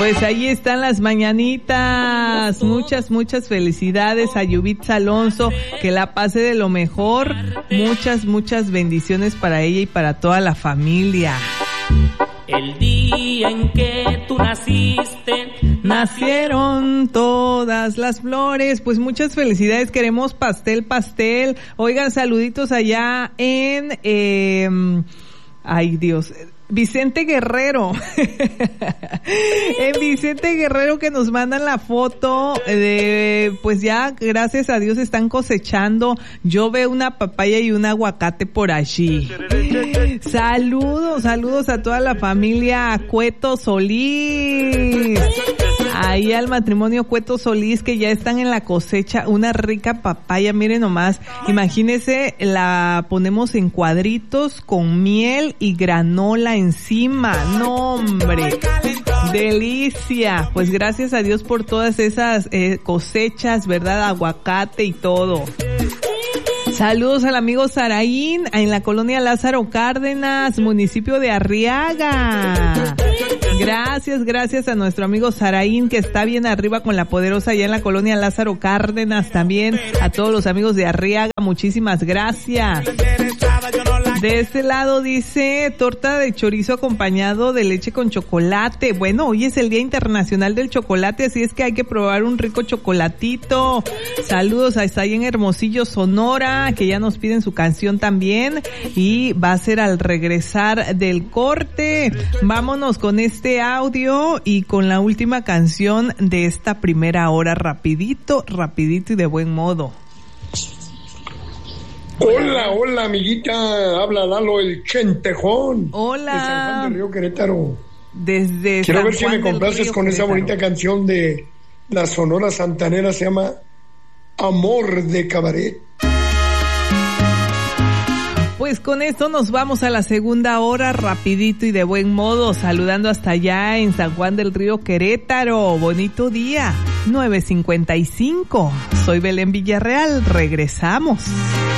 Pues ahí están las mañanitas. Muchas felicidades a Yubitsa Alonso. Que la pase de lo mejor. Muchas bendiciones para ella y para toda la familia. El día en que tú naciste, nacieron todas las flores. Pues muchas felicidades, queremos pastel. Oigan, saluditos allá en ay Dios, Vicente Guerrero. En Vicente Guerrero, que nos mandan la foto de, pues ya gracias a Dios están cosechando. Yo veo una papaya y un aguacate por allí. Saludos a toda la familia Cueto Solís. Ahí al matrimonio Cueto Solís, que ya están en la cosecha. Una rica papaya, miren nomás. Imagínense, la ponemos en cuadritos con miel y granola encima. No, hombre, delicia. Pues gracias a Dios por todas esas cosechas, ¿verdad? Aguacate y todo. Saludos al amigo Saraín en la colonia Lázaro Cárdenas, municipio de Arriaga. Gracias a nuestro amigo Saraín, que está bien arriba con la poderosa allá en la colonia Lázaro Cárdenas. También a todos los amigos de Arriaga, muchísimas gracias. De este lado dice torta de chorizo acompañado de leche con chocolate. Bueno, hoy es el Día Internacional del Chocolate, así es que hay que probar un rico chocolatito. Saludos a ahí en Hermosillo, Sonora, que ya nos piden su canción también, y va a ser al regresar del corte. Vámonos con este audio y con la última canción de esta primera hora, rapidito y de buen modo. Hola, amiguita, habla Lalo el Chentejón. Hola. De San Juan del Río Querétaro. Desde Quiero San ver si Juan me complaces con Querétaro. esa bonita canción de la Sonora Santanera, se llama Amor de Cabaret. Pues con esto nos vamos a la segunda hora, rapidito y de buen modo, saludando hasta allá en San Juan del Río Querétaro. Bonito día, 9:55. Soy Belén Villarreal, regresamos.